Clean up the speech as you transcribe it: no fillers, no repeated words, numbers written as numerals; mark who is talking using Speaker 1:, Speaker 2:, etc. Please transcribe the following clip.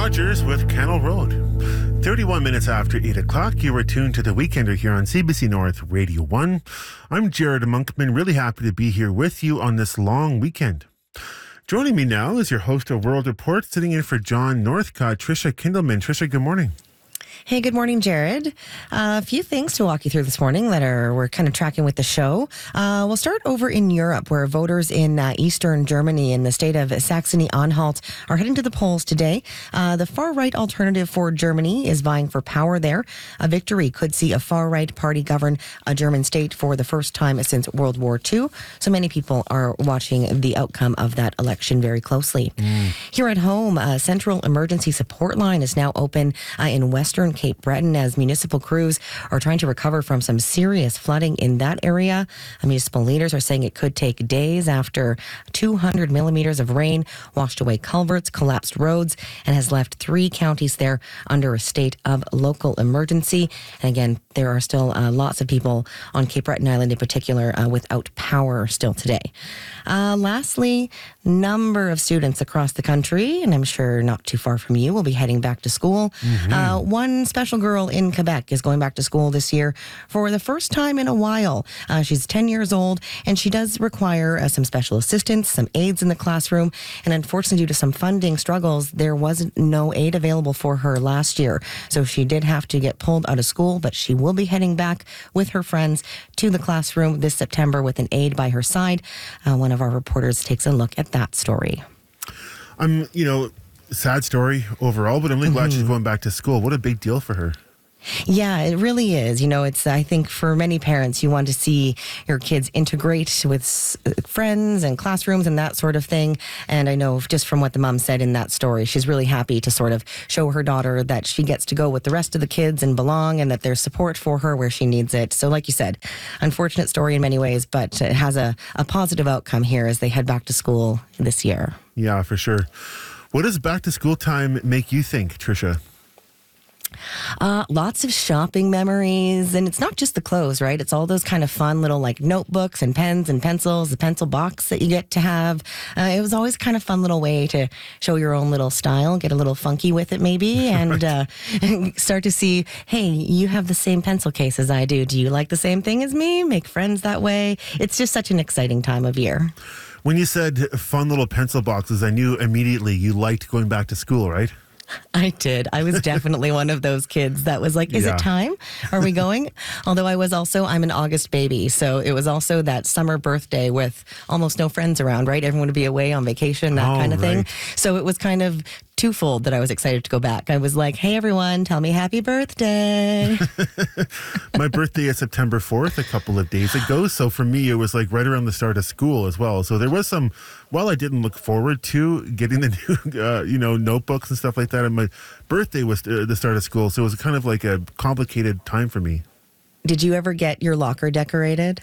Speaker 1: Rogers with Kennel Road. 31 minutes after 8 o'clock, you are tuned to The Weekender here on CBC North Radio 1. I'm Jared Monkman, really happy to be here with you on this long weekend. Joining me now is your host of World Report, sitting in for John Northcott, Tricia Kindleman. Tricia, good morning.
Speaker 2: Hey, good morning, Jared. A few things to walk you through this morning that we're kind of tracking with the show. We'll start over in Europe, where voters in eastern Germany in the state of Saxony-Anhalt are heading to the polls today. The far-right Alternative for Germany is vying for power there. A victory could see a far-right party govern a German state for the first time since World War II. So many people are watching the outcome of that election very closely. Here at home, a central emergency support line is now open in western Cape Breton as municipal crews are trying to recover from some serious flooding in that area. Municipal leaders are saying it could take days after 200 millimeters of rain washed away culverts, collapsed roads, and has left 3 counties there under a state of local emergency. And again, there are still lots of people on Cape Breton Island in particular without power still today. Lastly, number of students across the country, and I'm sure not too far from you, will be heading back to school. One special girl in Quebec is going back to school this year for the first time in a while. She's 10 years old, and she does require some special assistance, some aids in the classroom. And unfortunately, due to some funding struggles, there wasn't no aid available for her last year. So she did have to get pulled out of school, but she will be heading back with her friends to the classroom this September with an aide by her side. One of our reporters takes a look at that story.
Speaker 1: Sad story overall, but I'm really glad she's going back to school. What a big deal for her.
Speaker 2: Yeah, it really is. I think for many parents, you want to see your kids integrate with friends and classrooms and that sort of thing. And I know just from what the mom said in that story, she's really happy to sort of show her daughter that she gets to go with the rest of the kids and belong, and that there's support for her where she needs it. So like you said, unfortunate story in many ways, but it has a positive outcome here as they head back to school this year.
Speaker 1: Yeah, for sure. What does back to school time make you think, Tricia?
Speaker 2: Lots of shopping memories, and it's not just the clothes, right? It's all those kind of fun little notebooks and pens and pencils, the pencil box that you get to have. It was always kind of fun little way to show your own little style, get a little funky with it maybe, and start to see, hey, you have the same pencil case as I do. Do you like the same thing as me? Make friends that way. It's just such an exciting time of year.
Speaker 1: When you said fun little pencil boxes, I knew immediately you liked going back to school, right?
Speaker 2: I did. I was definitely one of those kids that was like, is it time? Are we going? Although I'm an August baby. So it was also that summer birthday with almost no friends around, right? Everyone would be away on vacation, that kind of thing. So it was kind of twofold that I was excited to go back. I was like, hey, everyone, tell me happy birthday.
Speaker 1: My birthday is September 4th, a couple of days ago. So for me, it was right around the start of school as well. So there was while I didn't look forward to getting the new, notebooks and stuff like that. And my birthday was the start of school. So it was kind of like a complicated time for me.
Speaker 2: Did you ever get your locker decorated?